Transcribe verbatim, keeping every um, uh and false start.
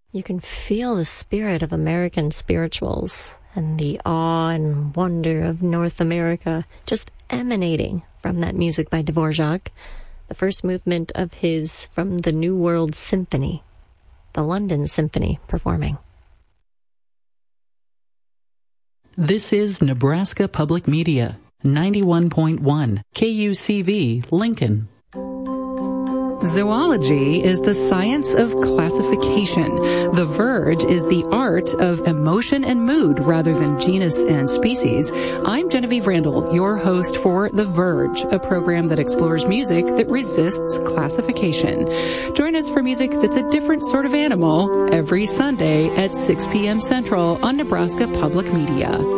You can feel the spirit of American spirituals and the awe and wonder of North America just emanating from that music by Dvorak, the first movement of his From the New World Symphony, the London Symphony performing. This is Nebraska Public Media, ninety-one point one, K U C V, Lincoln. Zoology is the science of classification. The Verge is the art of emotion and mood rather than genus and species. I'm Genevieve Randall, your host for The Verge, a program that explores music that resists classification. Join us for music that's a different sort of animal every Sunday at six p.m. Central on Nebraska Public Media.